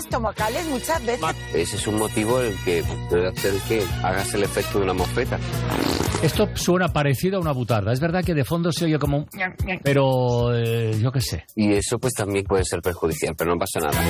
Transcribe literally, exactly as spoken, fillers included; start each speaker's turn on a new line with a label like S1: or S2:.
S1: estomacales muchas veces.
S2: Ese es un motivo el que puede hacer que hagas el efecto de una mosfeta.
S3: Esto suena parecido a una butarda. Es verdad que de fondo se oye como un... Pero eh, yo qué sé.
S2: Y eso pues también puede ser perjudicial, pero no pasa nada.